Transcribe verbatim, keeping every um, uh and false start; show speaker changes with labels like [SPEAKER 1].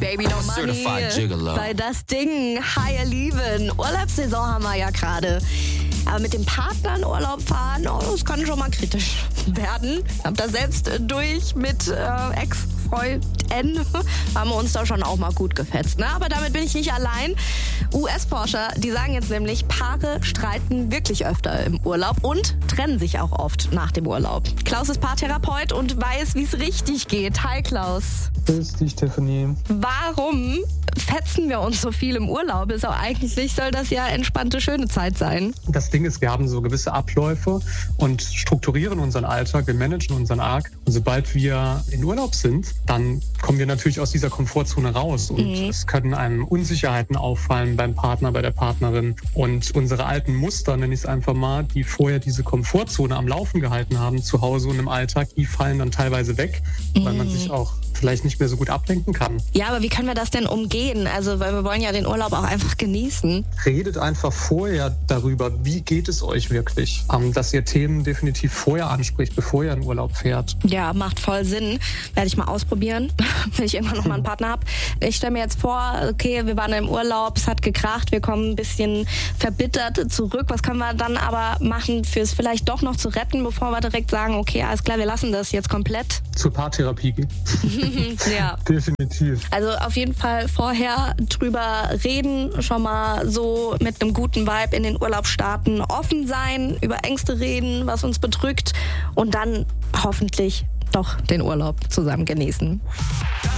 [SPEAKER 1] Baby No Money, sei das Ding, High Lieben. Urlaubssaison haben wir ja gerade. Aber mit dem Partner in Urlaub fahren, oh, das kann schon mal kritisch werden. Ich hab das selbst durch mit äh, Ex-Freund-N. Haben wir uns da schon auch mal gut gefetzt. Ne? Aber damit bin ich nicht allein. U S-Forscher, die sagen jetzt nämlich, Paare streiten wirklich öfter im Urlaub und trennen sich auch oft nach dem Urlaub. Klaus ist Paartherapeut und weiß, wie es richtig geht. Hi Klaus.
[SPEAKER 2] Grüß dich, Tiffany.
[SPEAKER 1] Warum fetzen wir uns so viel im Urlaub? Ist auch eigentlich, soll das ja entspannte, schöne Zeit sein.
[SPEAKER 2] Das Ding ist, wir haben so gewisse Abläufe und strukturieren unseren Alltag, wir managen unseren Alltag. Und sobald wir in Urlaub sind, dann kommen wir natürlich aus dieser Komfortzone raus. Und mhm. es können einem Unsicherheiten auffallen beim Partner, bei der Partnerin. Und unsere alten Muster, nenne ich es einfach mal, die vorher diese Komfortzone am Laufen gehalten haben, zu Hause und im Alltag, die fallen dann teilweise weg, mhm. weil man sich auch vielleicht nicht mehr so gut ablenken kann.
[SPEAKER 1] Ja, aber wie können wir das denn umgehen? Also, weil wir wollen ja den Urlaub auch einfach genießen.
[SPEAKER 2] Redet einfach vorher darüber, wie geht es euch wirklich? Ähm, dass ihr Themen definitiv vorher anspricht, bevor ihr in Urlaub fährt.
[SPEAKER 1] Ja, macht voll Sinn. Werde ich mal ausprobieren, wenn ich irgendwann noch mal einen Partner habe. Ich stelle mir jetzt vor, okay, wir waren im Urlaub, es hat gekracht, wir kommen ein bisschen verbittert zurück. Was können wir dann aber machen, für es vielleicht doch noch zu retten, bevor wir direkt sagen, okay, alles klar, wir lassen das jetzt komplett?
[SPEAKER 2] Zur Paartherapie gehen.
[SPEAKER 1] Ja.
[SPEAKER 2] Definitiv.
[SPEAKER 1] Also auf jeden Fall vorher drüber reden, schon mal so mit einem guten Vibe in den Urlaub starten, offen sein, über Ängste reden, was uns bedrückt und dann hoffentlich doch den Urlaub zusammen genießen.